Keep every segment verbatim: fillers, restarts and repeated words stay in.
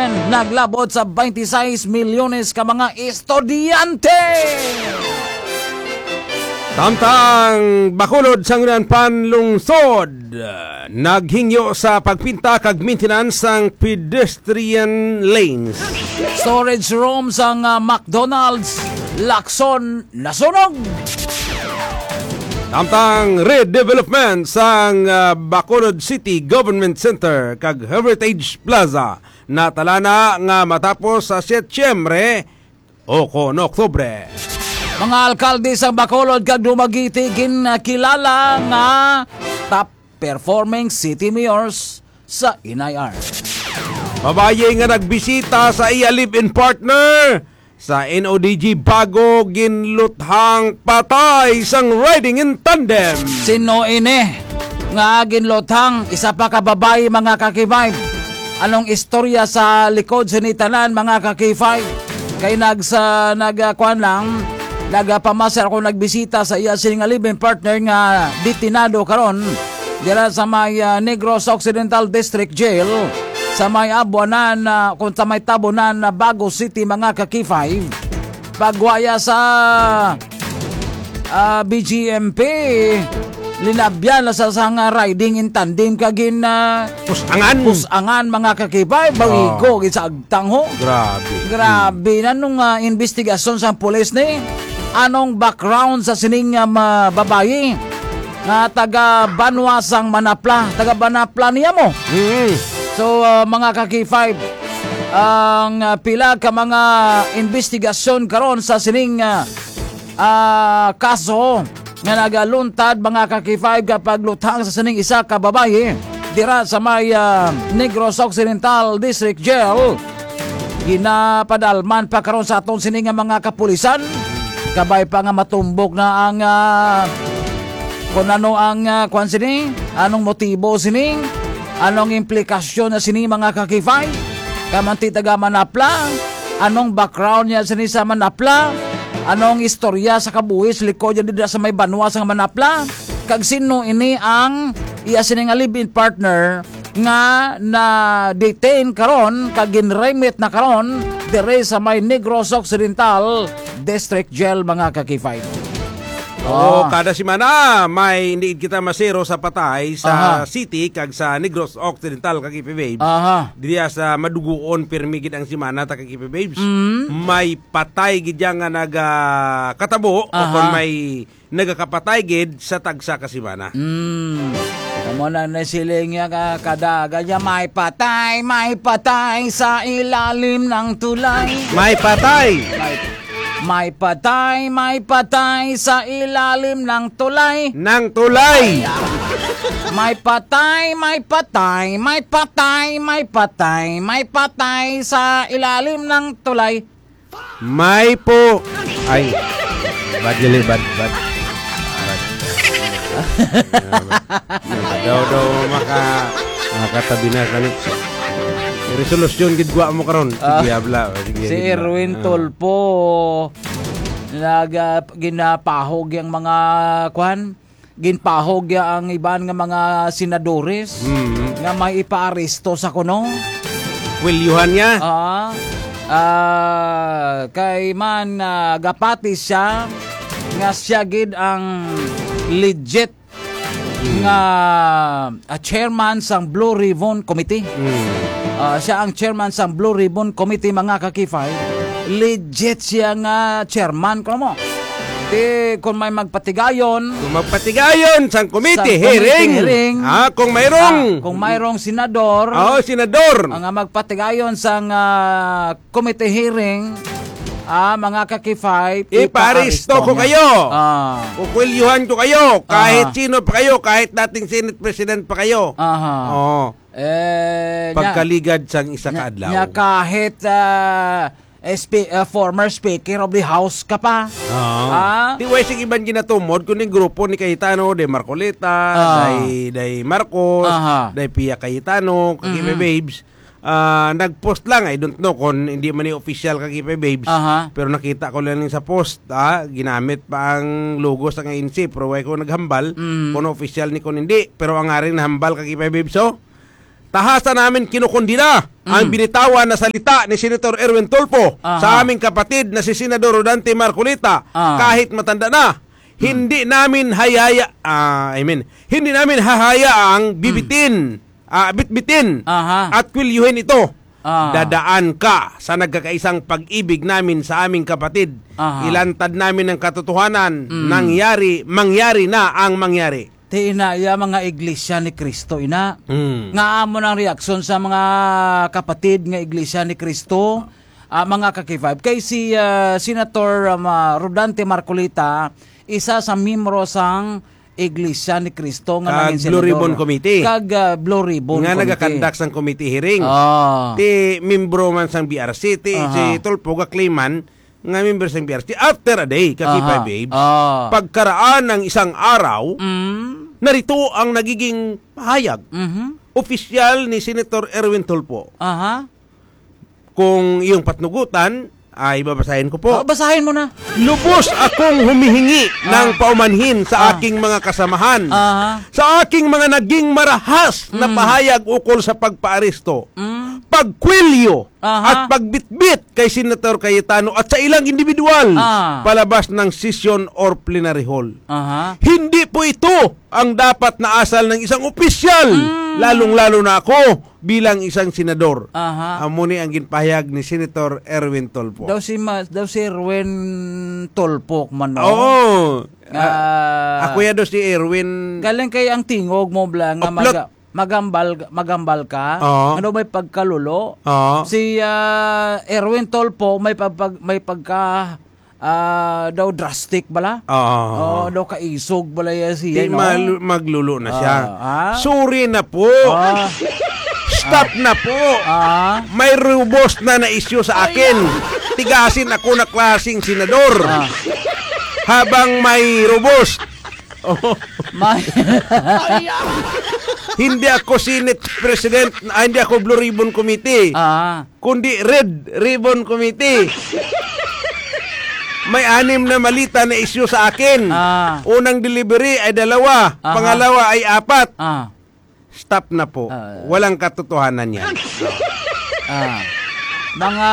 eleven, naglabot sa twenty-six milyones ka mga estudyante. Samtang Bacolod Sangguniang Panlungsod naghingyo sa pagpinta kag maintenance sang pedestrian lanes. Storage room sang uh, McDonald's Lacson nasunog. Samtang redevelopment sang uh, Bacolod City Government Center kag Heritage Plaza natalana nga matapos sa Setyembre o kon Oktubre. Mga alkalde sa Bacolod kag Dumaguete kilala nga top performing city mayors sa Inay R. Babaye nga nagbisita sa iya live-in partner sa N O D G bago ginluthang patay sang riding in tandem. Sino ini nga ginluthang isa pa ka babae mga kakibay? Anong istorya sa likod sinitanan mga kakibay? Kay nagsa nagkuan lang nagapamasar ako nagbisita sa iya sining live-in partner nga detinado karon dira sa may uh, Negros Occidental District Jail sa may abuanan uh, kung sa may tabunan na uh, Bago City mga kakifay. Pagwaya sa uh, B G M P linabyan na sa nga riding in tandem kagin na uh, pusangan pusangan mga kakifay bawigo oh. Sa agtangho. Grabe. Grabe hmm. Nanong uh, investigasyon sa pulis ni anong background sa sining uh, babae nga taga Banwasang Manapla, taga Banapla niya mo. Mm. So uh, mga kaki-five, ang uh, pila ka mga investigasyon karon sa sining uh, uh, kaso nga nagaluntad mga kaki-five kapag lutang sa sining isa ka babae dira sa may uh, Negros Occidental District Jail. Ginapadalman pa karon sa aton sining mga kapulisan. Kabay pa nga matumbok na ang uh, kung ano ang uh, kwan sini, anong motibo sini, anong implikasyon na sini mga kakifay, kamanti taga Manapla, anong background niya sini sa Manapla, anong istorya sa kabuhis likod niya dito sa may Banwasang Manapla, kag sino ini ang iya sini nga live-in partner nga na detain karon kag ginremit na karon dire sa may Negros Occidental District Jail mga kakifay. Oo, oh, kada simana may hindi kita masero sa patay sa Aha. city kag sa Negros Occidental kag Ipe Babes. Aha. Diya sa maduguon pirmi gid ang simana ta kag Ipe Babes. Mm. May patay gid nga naga katabo o kon may nagakapatay gid sa tagsa ka simana. Mm. Amo na nasiling niya ka kadaga niya may patay, may patay sa ilalim ng tulay. May patay. May May patay, may patay sa ilalim ng tulay. Nang tulay. May patay, may patay, may patay, may patay, may patay sa ilalim ng tulay. May po. Ay. Bad gili, bad, bad. Bad. Daw, daw, maka, makatabi na kanit. Resolusyon gid gwa mo karon. Sige, uh, habla. Sige, si Erwin uh. Tulpo nag uh, ginapahog yang mga kwan, ginpahog ya ang iban nga mga senadores mm-hmm. nga may ipaaresto sa kuno. Wilyuhan niya. Ah. Uh, kay man uh, gapati siya nga siya gid ang legit mm. nga uh, chairman sang Blue Ribbon Committee. Mm. Uh, siya ang chairman sa Blue Ribbon Committee mga kakifay. Legit siya nga chairman ko mo. Di kung may magpatigayon, kung magpatigayon sang committee sa hearing. hearing ah, kung mayroong ah, kung mayroong senador, oh, senador ang uh, magpatigayon sang uh, committee hearing, ah, mga kakifay, iparisto ko kayo. Ah. Kukulyuhan ko kayo. Kahit ah. sino pa kayo. Kahit dating Senate President pa kayo. Aha. Oh. Eh, pagkaligad sang isa ka adlaw. Nya kahit uh, sp- uh, former Speaker of the House ka pa. Oh. Ah. Di way sige ban ginatumod kun ning grupo ni Cayetano, de Marcoleta, ah. day day Marcos, Aha. day Pia Cayetano, kag mm-hmm. Babes. Uh, nag-post lang, I don't know kung hindi man yung official kag Ipe Babes. Uh-huh. Pero nakita ko lang sa post, ah, ginamit pa ang logo sa A N C, pero way ko naghambal, mm. kung official ni kung hindi. Pero ang nga rin nahambal kag Ipe Babes, so, tahasa namin kinukundina mm. ang binitawan na salita ni Senator Erwin Tulfo uh-huh. sa aming kapatid na si Senador Rodante Marcolita uh-huh. kahit matanda na. Mm. Hindi namin hayaya, uh, I mean, hindi namin hahayaang bibitin, mm. uh, bitbitin uh-huh. at kwilyuhin ito. Uh-huh. Dadaan ka sa nagkakaisang pag-ibig namin sa aming kapatid. Uh-huh. Ilantad namin ang katotohanan, mm. nangyari, mangyari na ang mangyari. Ti ina, ya mga iglesia ni Kristo, ina. Mm. Nga amo ng reaksyon sa mga kapatid nga iglesia ni Kristo, uh, mga kakifab. Kay si uh, Senator um, uh, Rodante Marcolita, isa sa membro sang iglesia ni Kristo nga naging senador. Blue Ribbon Committee. Kag uh, Blue Ribbon nga Committee. Nga nagakandak sang committee hearing. Oh. Ti membro man sang B R C, ti uh-huh. si Tulfo kakliman nga member sang B R C after a day, kakifab uh-huh. babes. Uh-huh. Pagkaraan ng isang araw, mm. narito ang nagiging pahayag. Mm-hmm. Opisyal ni Senator Erwin Tulfo. Aha. Kung iyong patnugutan, ay babasahin ko po. Oh, basahin mo na. Lubos akong humihingi ah. ng paumanhin sa ah. aking mga kasamahan. Ah. Sa aking mga naging marahas mm. na pahayag ukol sa pagpaaresto. Mm. Pagkwilyo uh-huh. at pagbitbit kay Senator Cayetano at sa ilang individual ah. palabas ng session or plenary hall. Uh-huh. Hindi po ito ang dapat na asal ng isang opisyal, mm. lalong-lalo na ako bilang isang senador. Uh-huh. Amuni ang ginpahayag ni Senator Erwin Tulfo. Daw si ma, daw si Erwin Tulfo man. Oo. Oh. Uh, uh, ako ya daw si Erwin. Galing kay ang tingog mo bla nga mag magambal magambal ka. Uh-huh. Ano may pagkalulo? Uh-huh. Si uh, Erwin Tulfo may pag may pagka Uh, daw drastic bala? Oo. Oh, daw kaisog bala yan siya, no? Mal- maglulo na siya. Uh, ah? Sorry na po. Uh, Stop uh, na po. Uh, May robust na na-issue sa akin. Tigasin ako na klaseng senador. Uh, Habang may robust. Oh. May... Hindi ako Senate President, ah, hindi ako Blue Ribbon Committee. Uh, kundi Red Ribbon Committee. May anim na malita na issue sa akin. Ah. Unang delivery ay dalawa. Aha. Pangalawa ay apat. Ah. Stop na po. Ah. Walang katotohanan yan. Ah. Mga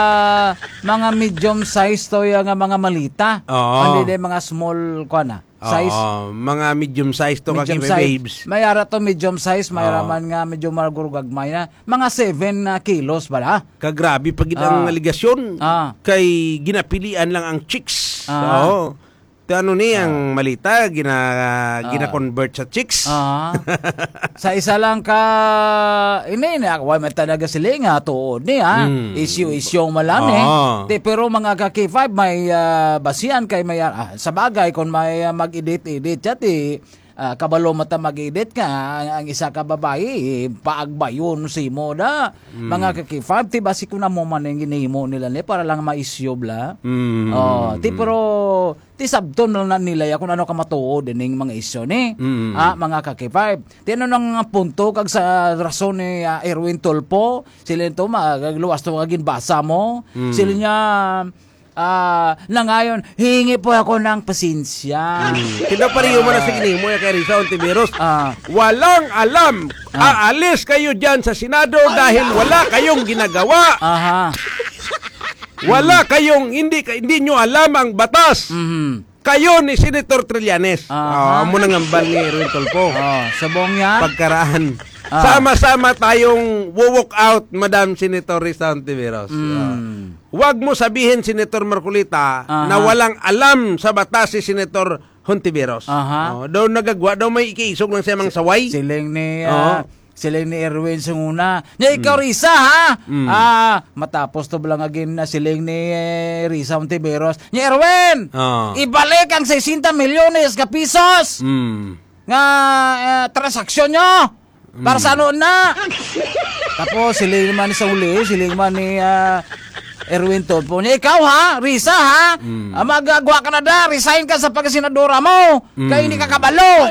mga medium size to yung mga malita. Oo. Hindi mga small ko na. Size. Oo, mga medium size to kaki babes. May ara to medium size, may raman nga medyo margurugagmay na. Mga seven uh, kilos bala. Kagrabe pag ang uh, aligasyon. Uh, kay ginapilian lang ang chicks. Uh, Oo. Ano ni uh, ang malita gina uh, gina-convert sa chicks. Uh, sa isa lang ka ini ni ako may talaga sila nga tuod ni ha. Mm. Issue issue malam eh. Uh, Di, pero mga ka K five may uh, basihan kay may uh, sa bagay kung may uh, mag-edit edit chat eh. Uh, kabalo mata mag-edit ka ang isa ka babae eh, paagbayon si mo da mm. mga kakifab ti basi ko na mo man yung ginihimo nila ni para lang ma-issue bla mm. oh, ti pero ti sabton na nila kung ano ka matuod dining mga issue ni mm. ah, mga kakifab ti ano nang punto kag sa rason ni uh, Erwin Tulfo sila ito magluwas to maging basa mo mm. sila niya Ah, uh, na ngayon, hingi po ako ng pasensya. Hmm. Kinapariyo mo na sa kinimo ya kay Risa Ontiveros. Ah. Walang alam. Ah. Aalis kayo dyan sa Senado dahil wala kayong ginagawa. Aha. Wala kayong, hindi hindi nyo alam ang batas. Mm-hmm. Kayo ni Senator Trillanes. Ah, uh, mo nang ambal ni Erwin Tulfo. Oh, sabong yan. Pagkaraan. Ah. Sama-sama tayong walk out, Madam Senator Risa Ontiveros. Mm. Uh, Huwag mo sabihin, Senator Marcolita, uh-huh. na walang alam sa batas si Senator Hontiveros. Uh-huh. Oh, daw nagagwa, daw may ikiisog lang siya mga saway. Siling ni, uh, uh-huh. siling ni Erwin Sunguna. Nya ikaw, mm. Risa, ha? Mm. Ah, matapos to lang again na siling ni eh, Risa Hontiveros. Nya Erwin, uh-huh. ibalik ang sixty milyones ka pisos mm. nga uh, transaksyon nyo. Mm. Para sa ano na? Tapos siling man ni sa uli, siling man ni... Uh, Erwin Tulfo niya, ikaw ha, Risa ha, mm. ah, magagawa ka na da, resign ka sa pagkasinadora mo, mm. kaya hindi ka kabalo.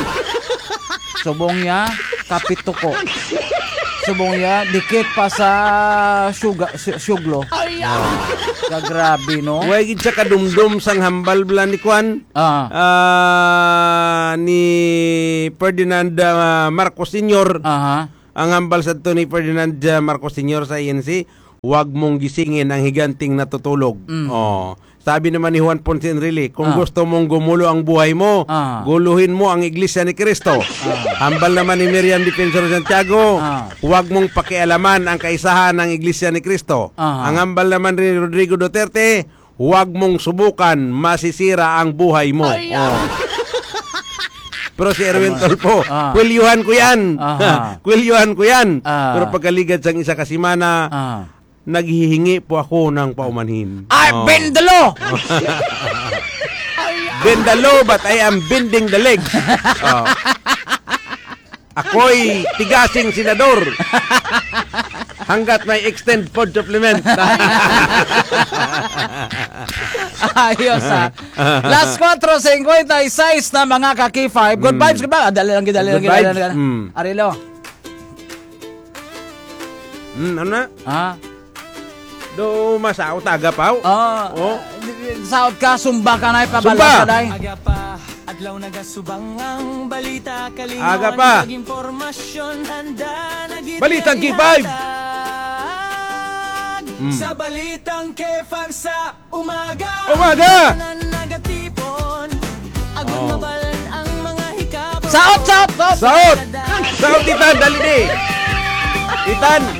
Subong niya, kapito ko. Subong niya, dikit pa sa syuga, syuglo. Oh. Kagrabe, no? Huwag siya kadumdum sang hambal bala ni Kwan, ah. uh, ni Ferdinand uh, Marcos Senior. Aha. Ang hambal sa ni Ferdinand uh, Marcos Senior sa I N C, huwag mong gisingin ang higanting natutulog. Mm. Oh. Sabi naman ni Juan Ponce Enrile, kung Ah. gusto mong gumulo ang buhay mo, Ah. guluhin mo ang Iglesia ni Cristo. Hambal naman ni Miriam Defensor Santiago, Ah. huwag mong pakialaman ang kaisahan ng Iglesia ni Cristo. Ah. Ang hambal naman ni Rodrigo Duterte, huwag mong subukan, masisira ang buhay mo. Oh. Pero si Erwin Tolpo, Ah. kwilyuhan ko yan. Aha. Kwilyuhan ko yan. Ah. Pero pagkaligad sa isa kasimana, Ah. naghihingi po ako ng paumanhin. I Oh. bend the law! Bend the law, but I am bending the legs. Oh. Ako'y tigasing senador. Hanggat may extend food supplement. Ayos ha. Last four fifty-six na mga ka-K five. Good vibes ka ba? Ah, dali lang, dali lang, Good dali lang. vibes? dali lang. Mm. Arilo. Hmm, ano na? Ha? Do masao taga pa. Oh. Oh. Saot ka, sumba ka na Sumba. ipabalas ka dahil. Aga pa, adlaw nagasubang ang balita, kalingon Aga pa. informasyon, handa na gid Balitang K kay five. hatag. Mm. Sa balitang K five sa umaga, Umaga. na nagatipon, agud Oh. mabalan ang mga hikapon. Saot, saot, saot! Saot! Saot, Titan, dali di! Titan,